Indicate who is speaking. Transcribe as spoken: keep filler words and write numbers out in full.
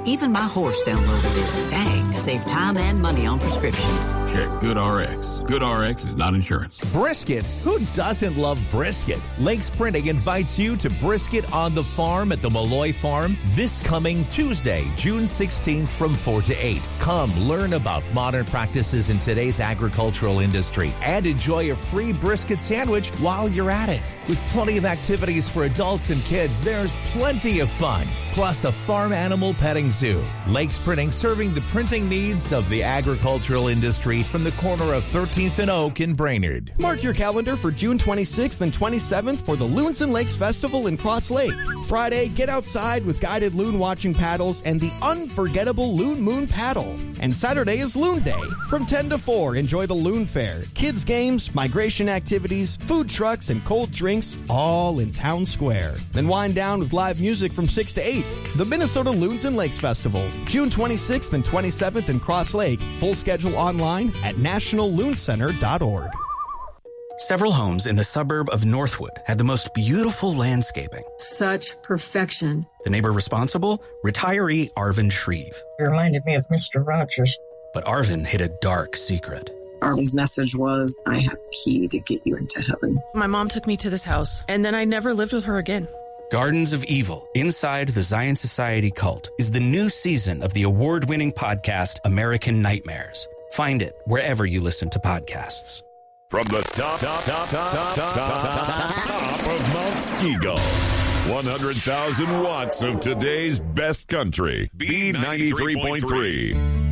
Speaker 1: Even my horse downloaded it. Dang, save time and money on prescriptions.
Speaker 2: Check GoodRx. GoodRx is not insurance.
Speaker 3: Brisket. Who doesn't love brisket? Lakes Printing invites you to Brisket on the Farm at the Malloy Farm this coming Tuesday, June sixteenth from four to eight. Come learn about modern practices in today's agricultural industry and enjoy a free brisket sandwich while you're at it. With plenty of activities for adults and kids, there's plenty of fun. Plus a farm animal petting zoo. Lakes Printing, serving the printing needs of the agricultural industry from the corner of thirteenth and Oak in Brainerd.
Speaker 4: Mark your calendar for June twenty-sixth and twenty-seventh for the Loons and Lakes Festival in Cross Lake. Friday, get outside with guided loon watching paddles and the unforgettable Loon Moon Paddle. And Saturday is Loon Day. From ten to four, enjoy the Loon Fair. Kids games, migration activities, food trucks, and cold drinks, all in Town Square. Then wind down with live music from six to eight. The Minnesota Loons and Lakes Festival, June twenty-sixth and twenty-seventh in Cross Lake. Full schedule online at national loon center dot org.
Speaker 5: Several homes in the suburb of Northwood had the most beautiful landscaping.
Speaker 6: Such perfection.
Speaker 5: The neighbor responsible? Retiree Arvin Shreve.
Speaker 7: It reminded me of Mister Rogers.
Speaker 5: But Arvin hid a dark secret.
Speaker 8: Arvin's message was, I have a key to get you into heaven.
Speaker 9: My mom took me to this house, and then I never lived with her again.
Speaker 5: Gardens of Evil, Inside the Zion Society Cult, is the new season of the award-winning podcast American Nightmares. Find it wherever you listen to podcasts.
Speaker 10: From the top, top, top, top, top, top, top, top of Mount Skigo, one hundred thousand watts of today's best country, B ninety-three point three.